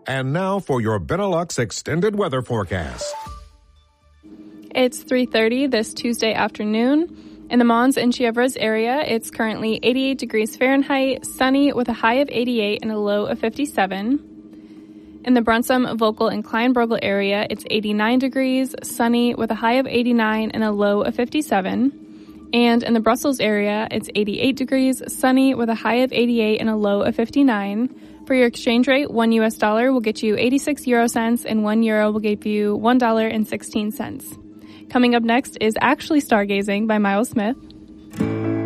And now for your Benelux extended weather forecast. It's 3:30 this Tuesday afternoon. In the Mons and Chievres area, it's currently 88 degrees Fahrenheit, sunny with a high of 88 and a low of 57. In the Brunsum, Vogel, and Kleinburgel area, it's 89 degrees, sunny with a high of 89 and a low of 57. And in the Brussels area, it's 88 degrees, sunny with a high of 88 and a low of 59. For your exchange rate, $1 US will get you 86 euro cents and €1 will give you $1.16. Coming up next is Actually Stargazing by Miles Smith.